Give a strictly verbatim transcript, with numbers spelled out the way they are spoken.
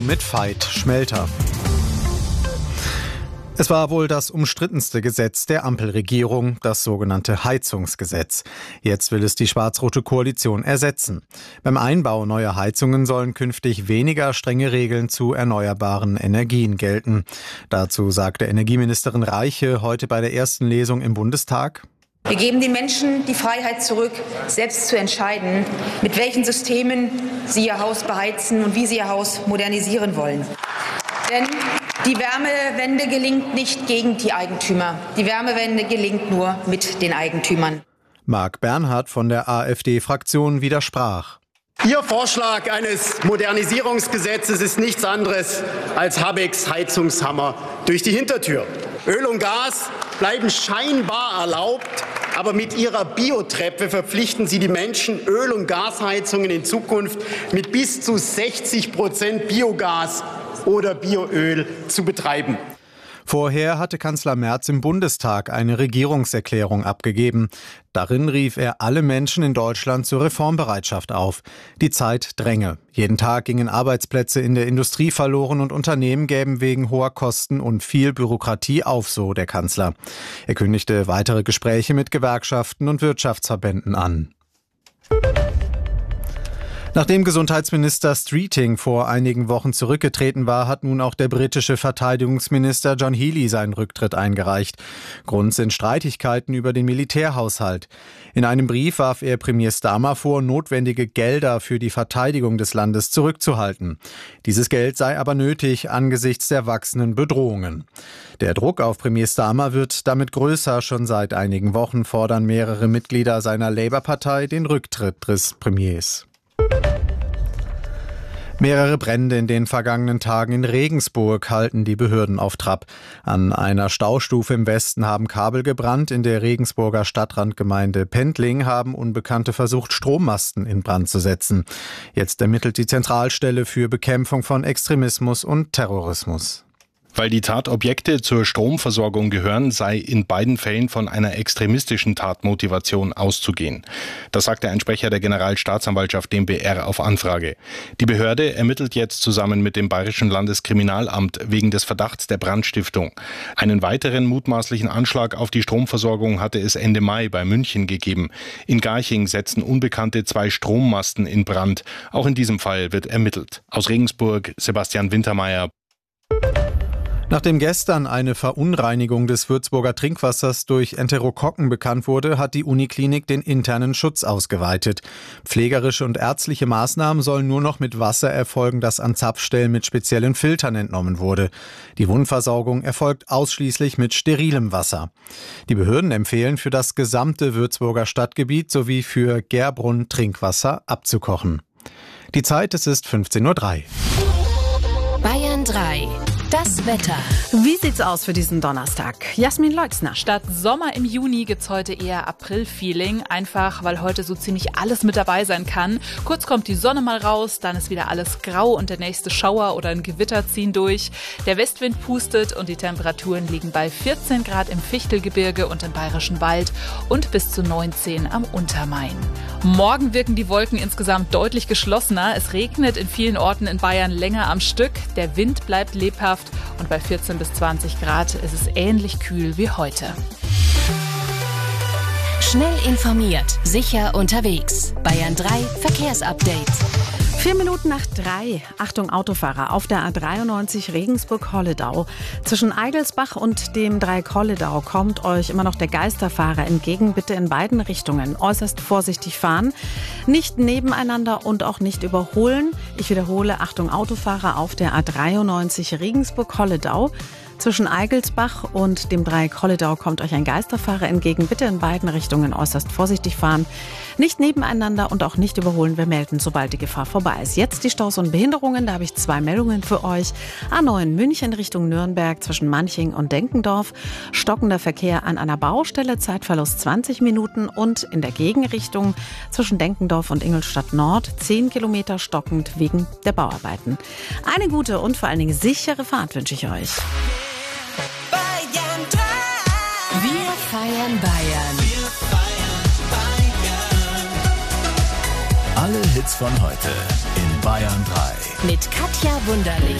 Mit Veit Schmelter. Es war wohl das umstrittenste Gesetz der Ampelregierung, das sogenannte Heizungsgesetz. Jetzt will es die schwarz-rote Koalition ersetzen. Beim Einbau neuer Heizungen sollen künftig weniger strenge Regeln zu erneuerbaren Energien gelten. Dazu sagte Energieministerin Reiche heute bei der ersten Lesung im Bundestag: Wir geben den Menschen die Freiheit zurück, selbst zu entscheiden, mit welchen Systemen sie ihr Haus beheizen und wie sie ihr Haus modernisieren wollen. Denn die Wärmewende gelingt nicht gegen die Eigentümer. Die Wärmewende gelingt nur mit den Eigentümern. Marc Bernhard von der AfD-Fraktion widersprach. Ihr Vorschlag eines Modernisierungsgesetzes ist nichts anderes als Habecks Heizungshammer durch die Hintertür. Öl und Gas bleiben scheinbar erlaubt, aber mit ihrer Biotreppe verpflichten sie die Menschen, Öl- und Gasheizungen in Zukunft mit bis zu sechzig Prozent Biogas oder Bioöl zu betreiben. Vorher hatte Kanzler Merz im Bundestag eine Regierungserklärung abgegeben. Darin rief er alle Menschen in Deutschland zur Reformbereitschaft auf. Die Zeit dränge. Jeden Tag gingen Arbeitsplätze in der Industrie verloren und Unternehmen gäben wegen hoher Kosten und viel Bürokratie auf, so der Kanzler. Er kündigte weitere Gespräche mit Gewerkschaften und Wirtschaftsverbänden an. Nachdem Gesundheitsminister Streeting vor einigen Wochen zurückgetreten war, hat nun auch der britische Verteidigungsminister John Healey seinen Rücktritt eingereicht. Grund sind Streitigkeiten über den Militärhaushalt. In einem Brief warf er Premier Starmer vor, notwendige Gelder für die Verteidigung des Landes zurückzuhalten. Dieses Geld sei aber nötig angesichts der wachsenden Bedrohungen. Der Druck auf Premier Starmer wird damit größer. Schon seit einigen Wochen fordern mehrere Mitglieder seiner Labour-Partei den Rücktritt des Premiers. Mehrere Brände in den vergangenen Tagen in Regensburg halten die Behörden auf Trab. An einer Staustufe im Westen haben Kabel gebrannt. In der Regensburger Stadtrandgemeinde Pendling haben Unbekannte versucht, Strommasten in Brand zu setzen. Jetzt ermittelt die Zentralstelle für Bekämpfung von Extremismus und Terrorismus. Weil die Tatobjekte zur Stromversorgung gehören, sei in beiden Fällen von einer extremistischen Tatmotivation auszugehen. Das sagte ein Sprecher der Generalstaatsanwaltschaft dem B R auf Anfrage. Die Behörde ermittelt jetzt zusammen mit dem Bayerischen Landeskriminalamt wegen des Verdachts der Brandstiftung. Einen weiteren mutmaßlichen Anschlag auf die Stromversorgung hatte es Ende Mai bei München gegeben. In Garching setzten Unbekannte zwei Strommasten in Brand. Auch in diesem Fall wird ermittelt. Aus Regensburg, Sebastian Wintermeyer. Nachdem gestern eine Verunreinigung des Würzburger Trinkwassers durch Enterokokken bekannt wurde, hat die Uniklinik den internen Schutz ausgeweitet. Pflegerische und ärztliche Maßnahmen sollen nur noch mit Wasser erfolgen, das an Zapfstellen mit speziellen Filtern entnommen wurde. Die Wundversorgung erfolgt ausschließlich mit sterilem Wasser. Die Behörden empfehlen, für das gesamte Würzburger Stadtgebiet sowie für Gerbrunn Trinkwasser abzukochen. Die Zeit, es ist fünfzehn Uhr drei. Bayern drei. Das Wetter. Wie sieht's aus für diesen Donnerstag? Jasmin Leuxner. Statt Sommer im Juni gibt's heute eher April-Feeling. Einfach, weil heute so ziemlich alles mit dabei sein kann. Kurz kommt die Sonne mal raus, dann ist wieder alles grau und der nächste Schauer oder ein Gewitter ziehen durch. Der Westwind pustet und die Temperaturen liegen bei vierzehn Grad im Fichtelgebirge und im Bayerischen Wald und bis zu neunzehn am Untermain. Morgen wirken die Wolken insgesamt deutlich geschlossener. Es regnet in vielen Orten in Bayern länger am Stück. Der Wind bleibt lebhaft. Und bei vierzehn bis zwanzig Grad ist es ähnlich kühl wie heute. Schnell informiert, sicher unterwegs. Bayern drei Verkehrsupdate. Vier Minuten nach drei. Achtung Autofahrer, auf der A dreiundneunzig Regensburg-Holledau. Zwischen Eigelsbach und dem Dreieck Holledau kommt euch immer noch der Geisterfahrer entgegen. Bitte in beiden Richtungen äußerst vorsichtig fahren. Nicht nebeneinander und auch nicht überholen. Ich wiederhole, Achtung Autofahrer, auf der A dreiundneunzig Regensburg-Holledau. Zwischen Eigelsbach und dem Dreieck Holledau kommt euch ein Geisterfahrer entgegen. Bitte in beiden Richtungen äußerst vorsichtig fahren. Nicht nebeneinander und auch nicht überholen. Wir melden, sobald die Gefahr vorbei ist. Jetzt die Staus und Behinderungen. Da habe ich zwei Meldungen für euch. A neun München Richtung Nürnberg zwischen Manching und Denkendorf. Stockender Verkehr an einer Baustelle. Zeitverlust zwanzig Minuten. Und in der Gegenrichtung zwischen Denkendorf und Ingolstadt Nord zehn Kilometer stockend wegen der Bauarbeiten. Eine gute und vor allen Dingen sichere Fahrt wünsche ich euch. Wir feiern Bayern. Wir feiern Bayern. Alle Hits von heute in Bayern drei. Mit Katja Wunderlich.